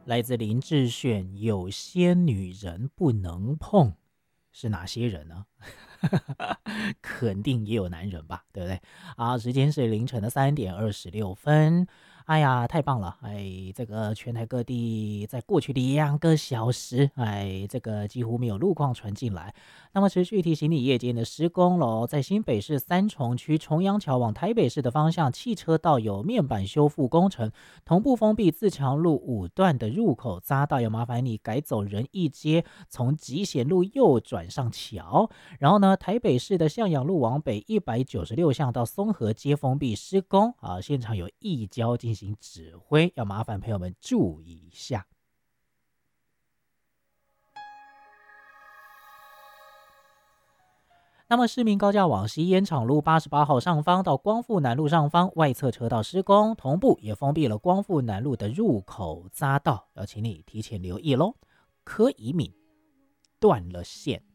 来自林志炫，有些女人不能碰，是哪些人呢？肯定也有男人吧，对不对？啊，时间是凌晨的3:26。哎呀，太棒了！哎，这个全台各地在过去的2个小时，哎，这个几乎没有路况传进来。那么持续提醒你，夜间的施工喽，在新北市三重区重阳桥往台北市的方向，汽车道有面板修复工程，同步封闭自强路5段的入口匝道，要麻烦你改走仁义街，从集贤路右转上桥。然后呢，台北市的向阳路往北196巷到松河街封闭施工啊，现场有义交进行指挥，要麻烦朋友们注意一下。那么市民高架往西烟厂路88号上方到光复南路上方外侧车道施工，同步也封闭了光复南路的入口匝道，要请你提前留意咯。柯以敏断了线。